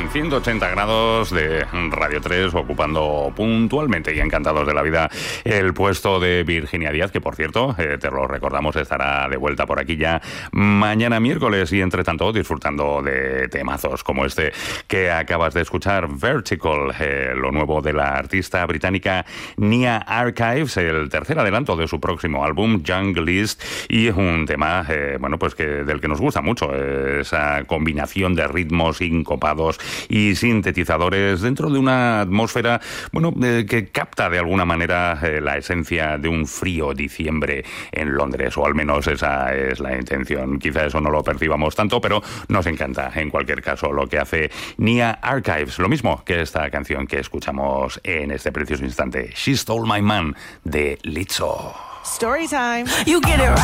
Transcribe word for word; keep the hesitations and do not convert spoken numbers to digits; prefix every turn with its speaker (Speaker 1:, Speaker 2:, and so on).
Speaker 1: en ciento ochenta grados de Radio tres, ocupando puntualmente y encantados de la vida el puesto de Virginia Díaz, que por cierto, eh, te lo recordamos, estará de vuelta por aquí ya mañana miércoles y entre tanto disfrutando de temazos como este que acabas de escuchar, Vertical, eh, lo nuevo de la artista británica Nia Archives, el tercer adelanto de su próximo álbum Young List, y es un tema eh, bueno pues que del que nos gusta mucho, eh, esa combinación de ritmos sincopados y sintetizadores dentro de una atmósfera bueno eh, que capta de alguna manera eh, la esencia de un frío diciembre en Londres, o al menos esa es la intención. Quizá eso no lo percibamos tanto, pero nos encanta en cualquier caso lo que hace Nia Archives, lo mismo que esta canción que escuchamos en este precioso instante, She Stole My Man, de Lizzo.
Speaker 2: Story time. You get it right.